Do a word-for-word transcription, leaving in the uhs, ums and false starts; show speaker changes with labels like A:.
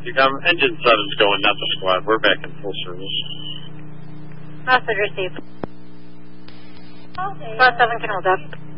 A: Um, engine seven's going, not the squad. We're back in full service.
B: Message received. Squad seven can hold up.